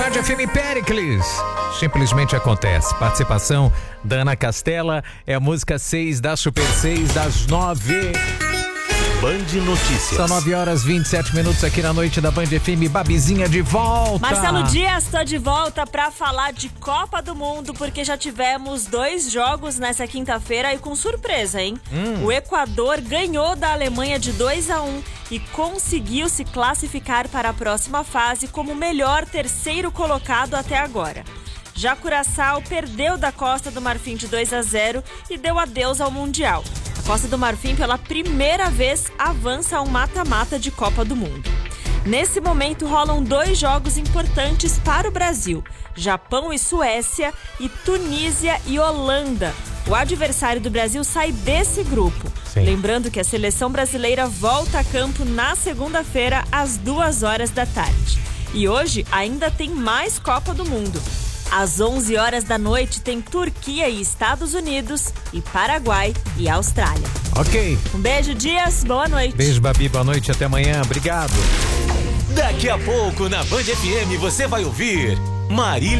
Rádio FM Péricles. Simplesmente acontece. Participação da Ana Castela. É a música 6 da Super 6 das 9. Band Notícias. São 9h27 aqui na noite da Band FM. Babizinha de volta. Marcelo Dias, tô de volta pra falar de Copa do Mundo, porque já tivemos 2 jogos nessa quinta-feira e com surpresa, hein? O Equador ganhou da Alemanha de 2-1 e conseguiu se classificar para a próxima fase como o melhor terceiro colocado até agora. Já Curaçao perdeu da Costa do Marfim de 2-0 e deu adeus ao Mundial. A Costa do Marfim, pela primeira vez, avança a um mata-mata de Copa do Mundo. Nesse momento, rolam 2 jogos importantes para o Brasil: Japão e Suécia e Tunísia e Holanda. O adversário do Brasil sai desse grupo. Sim. Lembrando que a seleção brasileira volta a campo na segunda-feira, às 14h. E hoje ainda tem mais Copa do Mundo. Às 11h da noite tem Turquia e Estados Unidos e Paraguai e Austrália. Ok. Um beijo, Dias. Boa noite. Beijo, Babi. Boa noite. Até amanhã. Obrigado. Daqui a pouco na Band FM você vai ouvir Marília